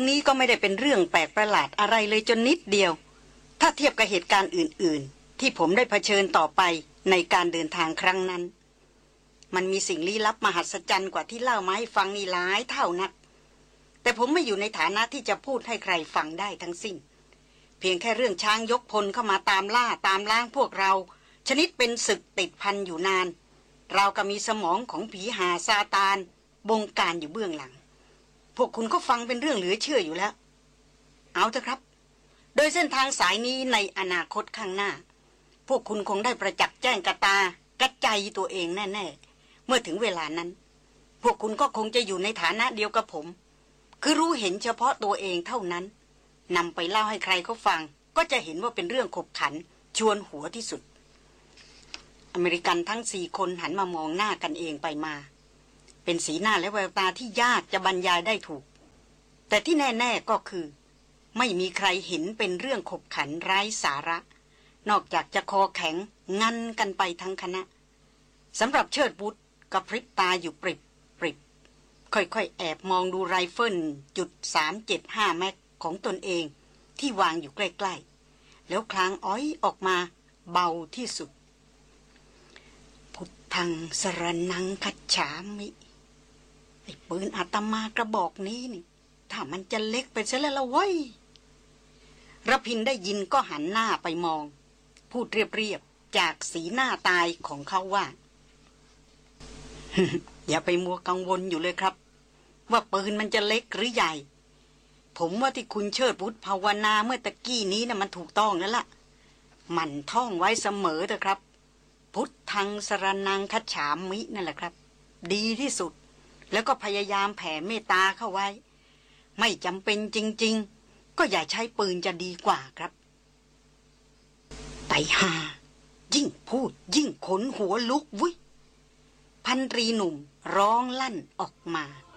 นี้ก็ไม่ได้เป็นเรื่องแปลกประหลาดอะไรเลยจนนิดเดียวถ้าเทียบกับเหตุการณ์อื่นๆที่ผมได้เผชิญต่อไปในการเดินทางครั้งนั้นมันมีสิ่งลี้ลับมหัศจรรย์กว่าที่เล่ามาให้ฟังนี่หลายเท่านักแต่ผมไม่อยู่ในฐานะที่จะพูดให้ใครฟังได้ทั้งสิ้นเพียงแค่เรื่องช้างยกพลเข้ามาตามล่าตามล้างพวกเราชนิดเป็นศึกติดพันอยู่นานเราก็มีสมองของผีหาซาตานบงการอยู่เบื้องหลังพวกคุณก็ฟังเป็นเรื่องเหลือเชื่ออยู่แล้วเอาเถอะครับโดยเส้นทางสายนี้ในอนาคตข้างหน้าพวกคุณคงได้ประจักษ์แจ้งกระตากระใจตัวเองแน่ๆเมื่อถึงเวลานั้นพวกคุณก็คงจะอยู่ในฐานะเดียวกับผมคือรู้เห็นเฉพาะตัวเองเท่านั้นนำไปเล่าให้ใครเขาฟังก็จะเห็นว่าเป็นเรื่องขบขันชวนหัวที่สุดอเมริกันทั้ง4 คนหันมามองหน้ากันเองไปมาเป็นสีหน้าและแววตาที่ยากจะบรรยายได้ถูกแต่ที่แน่ๆก็คือไม่มีใครเห็นเป็นเรื่องขบขันไร้สาระนอกจากจะคอแข็งงันกันไปทั้งคณะสำหรับเชิดบุตรกระพริบตาอยู่ปริบค่อยๆแอบมองดูไรเฟิลจุด375แม็กของตนเองที่วางอยู่ใกล้ๆแล้วคลางอ้อยออกมาเบาที่สุดพุทธังสรณังคัจฉามิไอ้ปืนอาตมากระบอกนี้นี่ถ้ามันจะเล็กไปซะแล้วละเว้ยระพินได้ยินก็หันหน้าไปมองพูดเรียบๆจากสีหน้าตายของเขาว่า อย่าไปมัวกังวลอยู่เลยครับว่าปืนมันจะเล็กหรือใหญ่ผมว่าที่คุณเชิดวุฒิภาวนาเมื่อตะกี้นี้นะมันถูกต้องแล้วล่ะมันท่องไว้เสมอเถอะครับพุทธังสรณังคัจฉามินั่นแหละครับดีที่สุดแล้วก็พยายามแผ่เมตตาเข้าไว้ไม่จำเป็นจริงๆก็อย่าใช้ปืนจะดีกว่าครับไต่ห่ายิ่งพูดยิ่งขนหัวลุกวุ้ยพันตรีหนุ่มร้องลั่นออกมา